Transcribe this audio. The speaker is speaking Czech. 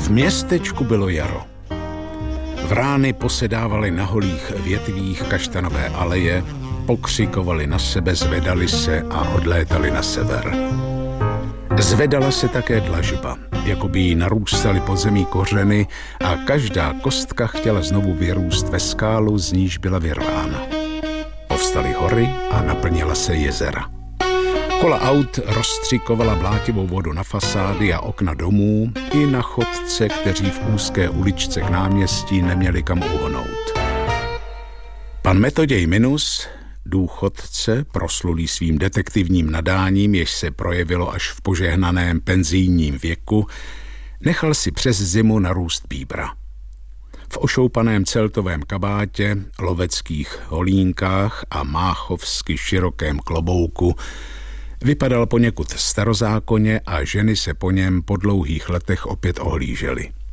V městečku bylo jaro. Vrány posedávaly na holých větvích kaštanové aleje, pokřikovali na sebe, zvedali se a odlétali na sever. Zvedala se také dlažba, jako by jí narůstaly podzemí kořeny a každá kostka chtěla znovu vyrůst ve skálu, z níž byla vyrvána. Povstaly hory a naplnila se jezera. Kola aut rozstřikovala blátivou vodu na fasády a okna domů i na chodce, kteří v úzké uličce k náměstí neměli kam uhnout. Pan Metoděj Minus, důchodce, proslulý svým detektivním nadáním, jež se projevilo až v požehnaném penzijním věku, nechal si přes zimu narůst bíbra. V ošoupaném celtovém kabátě, loveckých holínkách a máchovsky širokém klobouku vypadal poněkud starozákonně a ženy se po něm po dlouhých letech opět ohlížely.